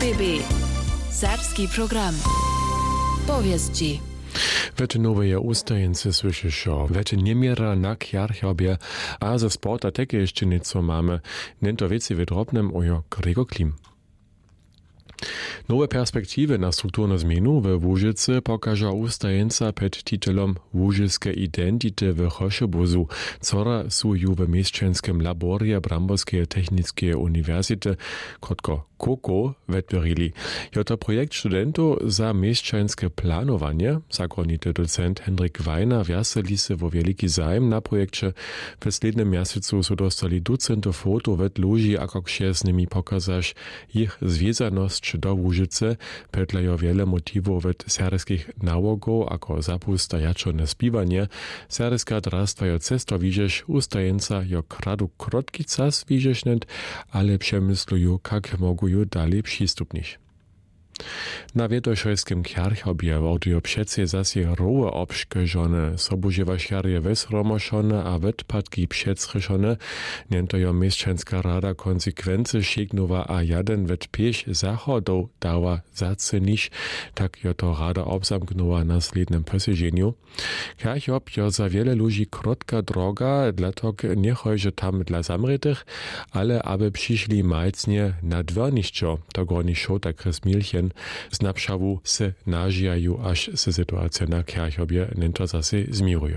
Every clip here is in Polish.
RBB Serbski program. Povijesti. Vete nowe ustajence słyszysz, vete niemiera na kjarchobie, a ze sporta takie jeszcze nieco mamy. Nento wieci wydrobnym ojo Gregor Klim. Nowe perspektywy na strukturną zmienu w Łużycy pokaża ustajenca przed titulom Łużyckie identity w Choszobuzu, cora su ju w mieszczanskim laborie Bramborskiej Technickiej Uniwersytety, krótko KOKO, wytworili. To projekt studentów za mieszczanskie planowanie, zakonity docent Henryk Weiner wjaseli się w wielki zajem na projekcie. W slednym miesiącu su dostali ducento foto w Luży, a jak się z nimi pokazać ich związaność do Łużycy, pedlają wiele motywów w serbskich nałogów, jako zapusta jaczone spiwanie. Serbska drastwa cesto widzisz ustajenca jo kradu krótki czas widzisz net, ale przemyslują, jak mogą ju dalej przystupnić. Na Wietoszojskim kjarchobie wodują przecie zase rowe obszkożone, sobużywaśarje wesromoszone, a wypadki przetrzeszone. Nientojo mieszczanska rada konsekwencje sięgnowa, a jeden wet pięć zachodów dała zacenić, tak jo to rada obzamknęła na slednym posiedzeniu. Kjarchob jo za wiele ludzi krótka droga, dlatego nie chodzi tam dla zamrytych, ale aby przyszli majcnie na dworniszczo, to groni szota Milchen. Z napszawu se nažijajú, až se situácia na kjarchobie nento zase zmieruje.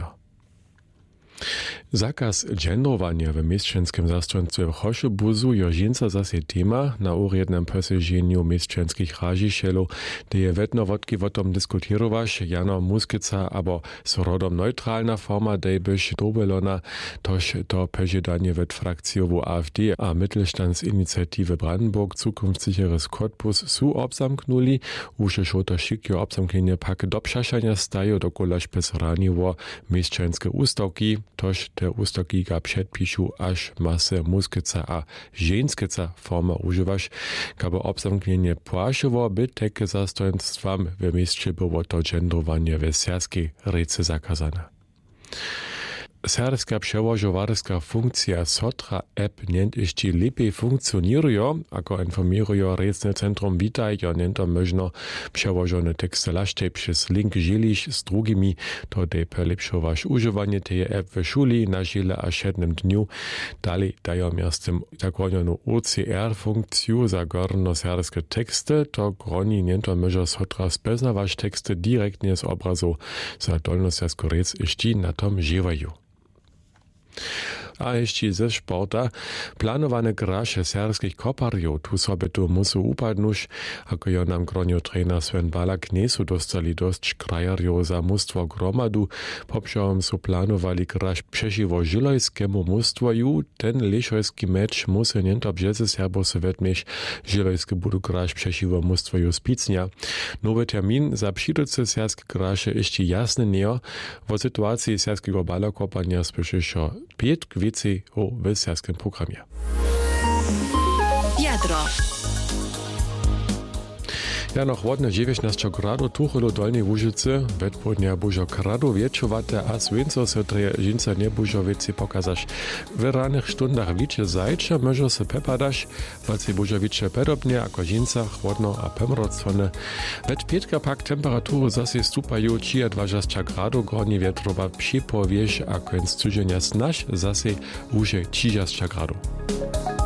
Zakaz gendrowania w mieszczanskim zastępstwie w Choszobuzu jo žinca zase tema na urednym posiedzeniu mieszczanskich ražiszelów, gdzie je wedno wodki o tom diskutirować, jano muskica, abo z rodom neutralna forma, dej byś dobelona, toż to posiadanie w frakcjowu AfD a Mittelstandsinitiative Brandenburg Zukunftssicheres Cottbus su obzamknuli, uše šota šikjo obzamknienie pak do pšašania stajo dokolaž pesraniło mieszczanskie ustawki, toż te ustawki ga przedpišu, aż masę muskica a ženskica forma używasz, aby obzamknienie płaszowo by takie zastępstwam w mieście było to gendrowanie w serbskiej rece zakazane. Serbska przełożowarska funkcja Sotra app nennt jeszcze lepiej funkcjonuje, ako informirują Recne Centrum Witaj, jo nento można przełożone teksty laszczej przez link dzielić z drugimi, to dej polepszować używanie tej app w szuli na dziele a 7 dniu. Dalej dają miastem zakonioną OCR funkcję za gorno-serbskie teksty, to groni nento można Sotra speznawać teksty direktnie z obrazu za dolnoserbską rec jeszcze na tom żywają. A jeszcze ze sporta, planowane grasze serbskich koparjów tu sobie tu muszą upadnąć, ako jo nam gronio trener Sven Balak nie su dostali dość krajarjów za mustwo gromadu, poprzedom su planowali grasz przeciwko żilojskiemu mustwoju, ten leszojski mecz musi niento brzeze Serbów wetmieć, żilojski budu grasz przeciwko mustwoju Spicnia. Nowy termin za przyjduce serbskie grasze jeszcze jasny nie, w sytuacji serbskiego balakopania słyszysz 5 kwieci w serbskim programie. Jadro. Ja noch ładne 19 gradów tucholo dolnej Łużycy, wedpodnia bużo kradu wieczowate, a słońce se treje żinca nie bużo wieci pokazać. W ranych stundach wicze zajcze może se pepadać, wacy bużo wicze podobnie, ako żinca chłodno a pemrocone. Wet pietka pak temperaturu zase stupają 23 gradów, groni wietrowa przypowieś, a końc cudzenia snaż zase uże 30 gradów.